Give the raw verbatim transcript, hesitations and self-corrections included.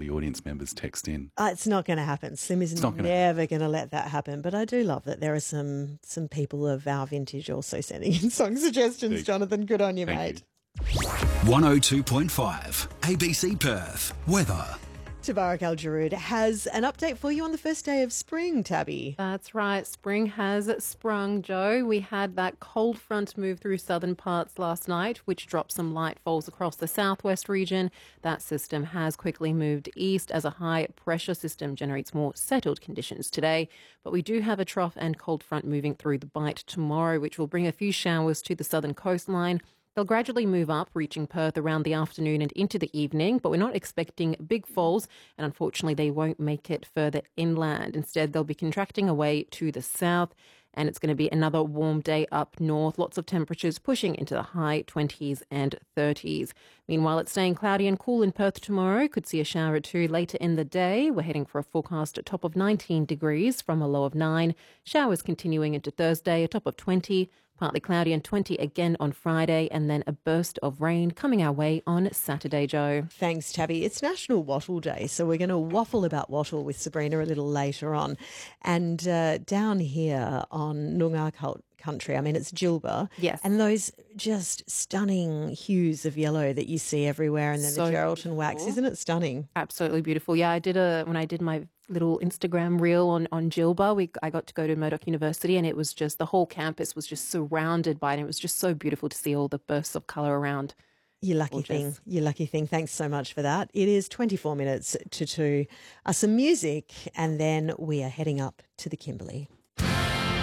the audience members text in. Uh, it's not going to happen. Slim is not gonna never going to let that happen. But I do love that there are some some people of our vintage also sending in song suggestions, Big. Jonathan. Good on you, Thank mate. you. one oh two point five A B C Perth. Weather. Tabarak Al-Jarood has an update for you on the first day of spring, Tabby. That's right. Spring has sprung, Joe. We had that cold front move through southern parts last night, which dropped some light falls across the southwest region. That system has quickly moved east as a high pressure system generates more settled conditions today. But we do have a trough and cold front moving through the Bight tomorrow, which will bring a few showers to the southern coastline. They'll gradually move up, reaching Perth around the afternoon and into the evening, but we're not expecting big falls, and unfortunately they won't make it further inland. Instead, they'll be contracting away to the south, and it's going to be another warm day up north. Lots of temperatures pushing into the high twenties and thirties. Meanwhile, it's staying cloudy and cool in Perth tomorrow. Could see a shower or two later in the day. We're heading for a forecast at top of nineteen degrees from a low of nine. Showers continuing into Thursday, a top of twenty. Partly cloudy and twenty again on Friday, and then a burst of rain coming our way on Saturday, Joe. Thanks, Tabby. It's National Wattle Day, so we're going to waffle about wattle with Sabrina a little later on. And uh, down here on Noongar cult- country, I mean, it's Jilba. Yes. And those just stunning hues of yellow that you see everywhere, and then So the Geraldton beautiful. wax. Isn't it stunning? Absolutely beautiful. Yeah, I did a when I did my little Instagram reel on on Jilba. We I got to go to Murdoch University, and it was just the whole campus was just surrounded by it. And it was just so beautiful to see all the bursts of colour around. You lucky Gorgeous. thing. You lucky thing. Thanks so much for that. It is twenty-four minutes to two. Uh, some music, and then we are heading up to the Kimberley.